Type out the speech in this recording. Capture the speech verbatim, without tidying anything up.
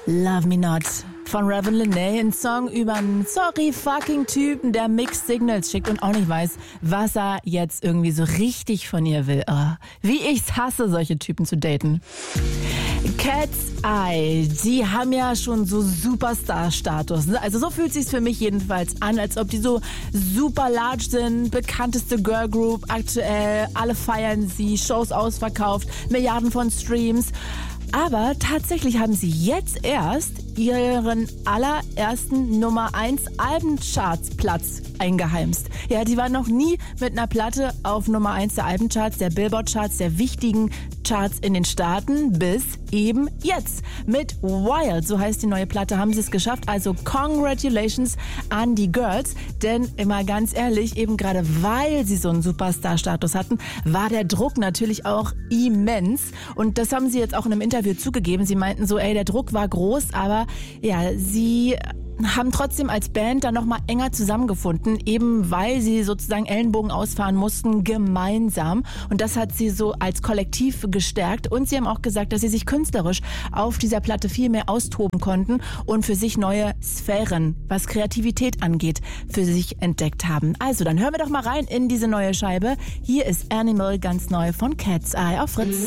Love Me Not von Raven Lenae, ein Song über einen sorry fucking Typen, der Mixed Signals schickt und auch nicht weiß, was er jetzt irgendwie so richtig von ihr will. Oh, wie ich's hasse, solche Typen zu daten. Cat's Eye, die haben ja schon so Superstar-Status. Ne? Also so fühlt sich's für mich jedenfalls an, als ob die so super large sind, bekannteste Girlgroup aktuell, alle feiern sie, Shows ausverkauft, Milliarden von Streams. Aber tatsächlich haben sie jetzt erst ihren allerersten Nummer eins Albencharts-Platz eingeheimst. Ja, die waren noch nie mit einer Platte auf Nummer eins der Albencharts, der Billboard-Charts, der wichtigen Charts in den Staaten, bis eben jetzt. Mit Wild, so heißt die neue Platte, haben sie es geschafft. Also congratulations an die Girls. Denn immer ganz ehrlich, eben gerade weil sie so einen Superstar-Status hatten, war der Druck natürlich auch immens. Und das haben sie jetzt auch in einem Interview zugegeben. Sie meinten so, ey, der Druck war groß, aber ja, sie haben trotzdem als Band dann nochmal enger zusammengefunden, eben weil sie sozusagen Ellenbogen ausfahren mussten, gemeinsam. Und das hat sie so als Kollektiv gestärkt. Und sie haben auch gesagt, dass sie sich künstlerisch auf dieser Platte viel mehr austoben konnten und für sich neue Sphären, was Kreativität angeht, für sich entdeckt haben. Also, dann hören wir doch mal rein in diese neue Scheibe. Hier ist Animal ganz neu von Cat's Eye auf Fritz.